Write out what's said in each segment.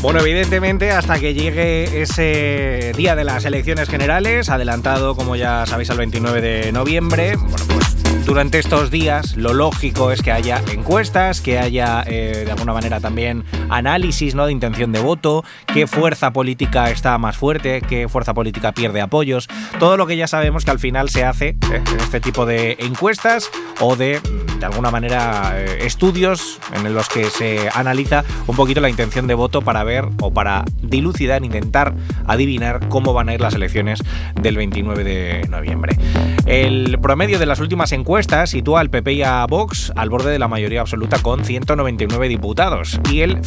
Bueno, evidentemente, hasta que llegue ese día de las elecciones generales, adelantado, como ya sabéis, al 29 de noviembre, bueno, pues durante estos días lo lógico es que haya encuestas, que haya de alguna manera también análisis, ¿no?, de intención de voto, qué fuerza política está más fuerte, qué fuerza política pierde apoyos, todo lo que ya sabemos que al final se hace en este tipo de encuestas o de alguna manera estudios en los que se analiza un poquito la intención de voto para ver o para dilucidar, intentar adivinar cómo van a ir las elecciones del 29 de noviembre. El promedio de las últimas encuestas sitúa al PP y a Vox al borde de la mayoría absoluta con 199 diputados y el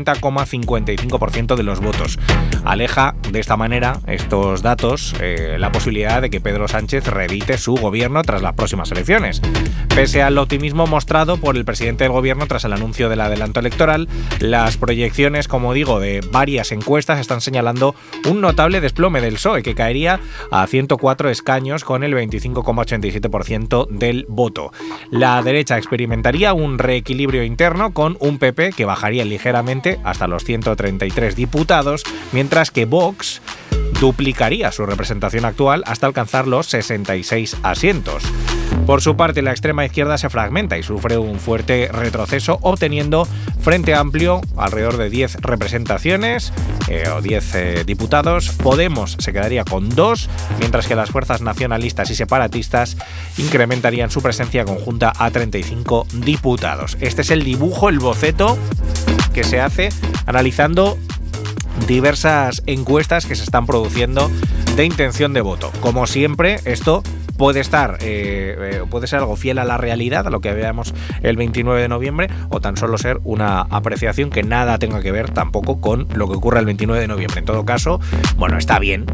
50,55% de los votos. Aleja de esta manera estos datos la posibilidad de que Pedro Sánchez reedite su gobierno tras las próximas elecciones. Pese al optimismo mostrado por el presidente del gobierno tras el anuncio del adelanto electoral, las proyecciones, como digo, de varias encuestas están señalando un notable desplome del PSOE, que caería a 104 escaños con el 25,87% del voto. La derecha experimentaría un reequilibrio interno con un PP que bajaría ligeramente hasta los 133 diputados, mientras que Vox duplicaría su representación actual hasta alcanzar los 66 asientos. Por su parte, la extrema izquierda se fragmenta y sufre un fuerte retroceso, obteniendo Frente Amplio alrededor de 10 representaciones o 10 diputados. Podemos se quedaría con 2, mientras que las fuerzas nacionalistas y separatistas incrementarían su presencia conjunta a 35 diputados. Este es el dibujo, el boceto que se hace analizando diversas encuestas que se están produciendo de intención de voto. Como siempre, esto puede ser algo fiel a la realidad, a lo que veamos el 29 de noviembre, o tan solo ser una apreciación que nada tenga que ver tampoco con lo que ocurra el 29 de noviembre. En todo caso, bueno, está bien,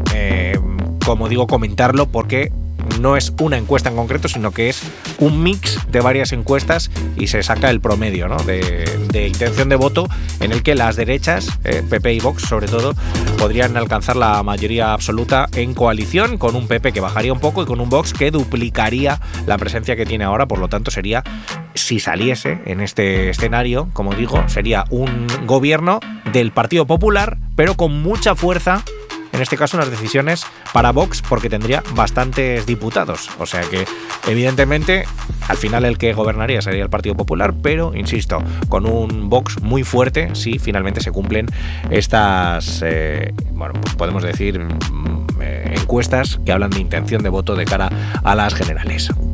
como digo, comentarlo porque no es una encuesta en concreto, sino que es un mix de varias encuestas y se saca el promedio, ¿no?, de intención de voto, en el que las derechas, PP y Vox sobre todo, podrían alcanzar la mayoría absoluta en coalición, con un PP que bajaría un poco y con un Vox que duplicaría la presencia que tiene ahora. Por lo tanto, sería, si saliese en este escenario, como digo, sería un gobierno del Partido Popular, pero con mucha fuerza, en este caso, unas decisiones para Vox, porque tendría bastantes diputados. O sea que, evidentemente, al final el que gobernaría sería el Partido Popular, pero, insisto, con un Vox muy fuerte si finalmente se cumplen estas, podemos decir, encuestas que hablan de intención de voto de cara a las generales.